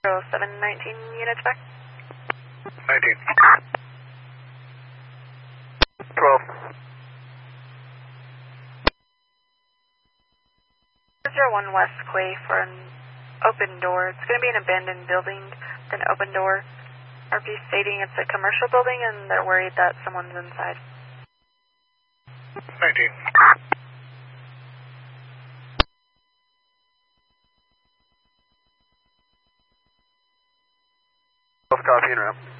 719 units back. 19. 12. 01 West Clay for an open door. It's going to be an abandoned building, an open door. RP stating it's a commercial building and they're worried that someone's inside. 19. Copy and route.